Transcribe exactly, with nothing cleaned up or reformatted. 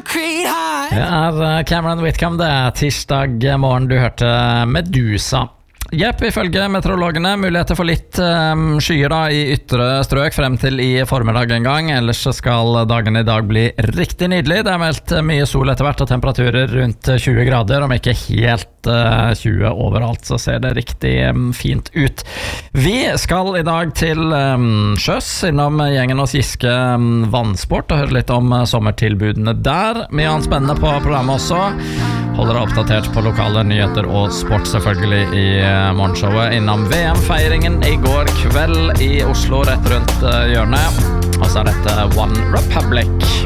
Det er Cameron Whitcomb, det er tirsdag morgen. Du hørte Medusa. Jepp, ifølge meteorologene muligheter for litt um, skyer da, i ytre strøk frem til i formiddag en gang. Ellers skal dagen i dag bli riktig nydelig. Det er meldt mye sol etter hvert og temperaturer rundt tjue grader. Om ikke helt uh, tjue overalt, så ser det riktig um, fint ut. Vi skal i dag til um, sjøs innom gjengen hos Giske um, vannsport og høre litt om uh, sommertilbudene der. Mye annet spennende på programmet også. Holder deg oppdatert på lokale nyheter og sport selvfølgelig i morgenshowet. Innom V M-feiringen i går kveld i Oslo rett rundt hjørnet. Og så er dette One Republic.